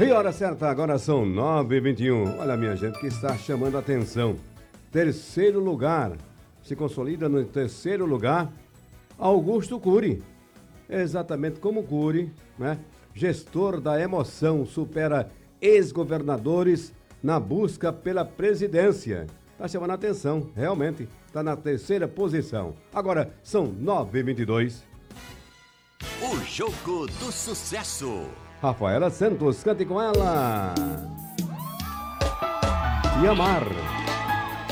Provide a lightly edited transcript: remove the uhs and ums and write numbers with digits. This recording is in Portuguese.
E hora certa, agora são 9h21. Olha, minha gente, que está chamando a atenção. Terceiro lugar, se consolida no terceiro lugar, Augusto Cury. Exatamente como Cury, né? Gestor da emoção, supera ex-governadores na busca pela presidência. Está chamando a atenção, realmente, está na terceira posição. Agora são 9h22. O Jogo do Sucesso. Rafaela Santos, cante com ela. Te amar.